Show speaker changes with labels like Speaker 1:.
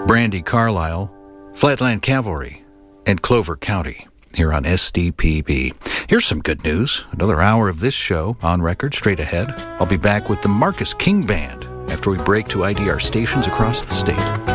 Speaker 1: Brandi Carlile, Flatland Cavalry, and Clover County here on SDPB. Here's some good news. Another hour of this show on record straight ahead. I'll be back with the Marcus King Band after we break to IDR stations across the state.